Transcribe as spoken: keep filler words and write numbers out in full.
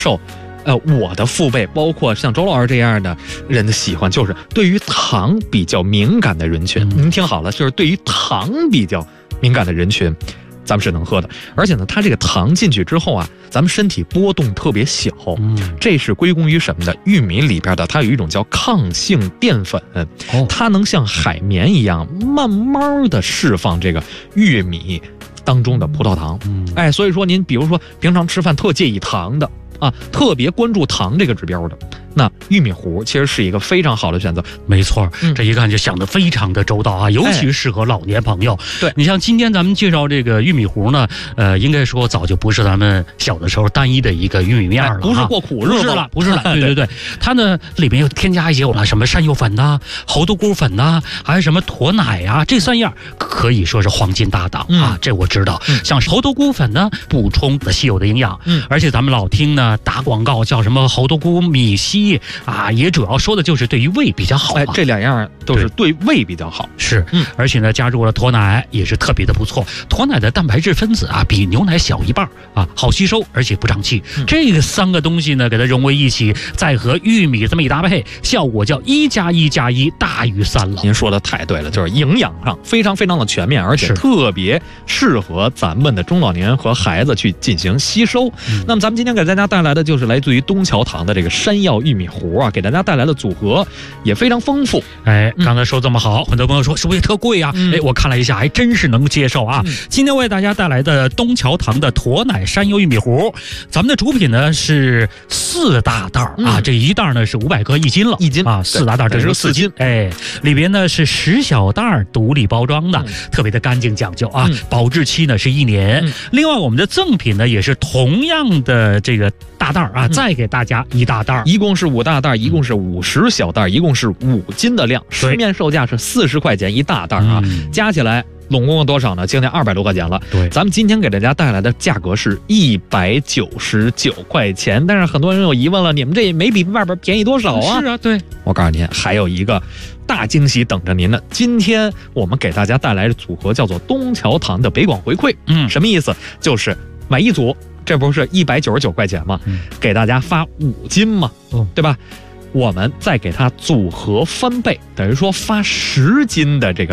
受呃，我的父辈，包括像周老师这样的人的喜欢，就是对于糖比较敏感的人群。您听好了，就是对于糖比较敏感的人群，咱们是能喝的。而且呢，它这个糖进去之后啊，咱们身体波动特别小，这是归功于什么呢？玉米里边的它有一种叫抗性淀粉，它能像海绵一样慢慢的释放这个玉米当中的葡萄糖。哎，所以说您比如说平常吃饭特介意糖的啊，特别关注糖这个指标的，那玉米糊其实是一个非常好的选择。 没错，嗯、这一看就想得非常的周到啊，尤其适合老年朋友。 哎、对， 你像今天咱们介绍这个玉米糊呢，呃，应该说早就不是咱们小的时候单一的一个玉米面了、哎， 不是过苦日子了，不是了。对对对，它呢里面又添加一些什么山药粉呐、猴头菇粉呐，还有什么驼奶呀、啊，这三样可以说是黄金搭档、嗯、啊。这我知道，嗯、像猴头菇粉呢，补充了稀有的营养，嗯，而且咱们老听呢打广告叫什么猴头菇米稀啊，也主要说的就是对于胃比较好、啊。 哎，这两样都是对胃比较好。 是，嗯，而且呢，加入了驼奶也是特别的不错。驼奶的蛋白质分子啊，比牛奶小一半啊，好吸收，而且不胀气。嗯、这个三个东西呢，给它融为一起，再和玉米这么一搭配，效果叫一加一加一大于三了。 您说的太对了，就是营养上非常非常的全面，而且特别适合咱们的中老年和孩子去进行吸收。嗯、那么咱们今天给大家带来的就是来自于东桥堂的这个山药玉米糊啊，给大家带来的组合也非常丰富。 哎，刚才说这么好，很多朋友说是不是也特贵啊？嗯、哎，我看了一下，还真是能接受啊。嗯、今天为大家带来的东桥堂的驼奶山药玉米糊，咱们的主品呢是四大袋啊，嗯、这一袋呢是五百克一斤了， 一斤啊，四大袋这是四斤。哎，里边呢是十小袋独立包装的，嗯、特别的干净讲究啊，嗯、保质期呢是一年。嗯、另外，我们的赠品呢也是同样的这个大袋啊，嗯、再给大家一大袋， 一共是五大袋，一共是五十小袋，一共是五斤的量，市面售价是四十块钱一大袋啊，嗯、加起来总共多少呢？将近二百多块钱了。 对， 咱们今天给大家带来的价格是一百九十九块钱。但是很多人有疑问了，你们这没比外边便宜多少啊？ 是啊，对。 我告诉您，还有一个大惊喜等着您呢。今天我们给大家带来的组合叫做东桥堂的北广回馈。嗯，什么意思？就是买一组，这不是一百九十九块钱吗？嗯、给大家发五斤嘛，哦、对吧？我们再给它组合翻倍，等于说发十斤的这个